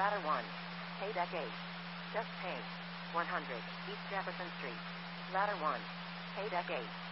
Ladder 1. Pay Deck 8. Just Paint. 100 East Jefferson Street. Ladder 1. Pay Deck 8.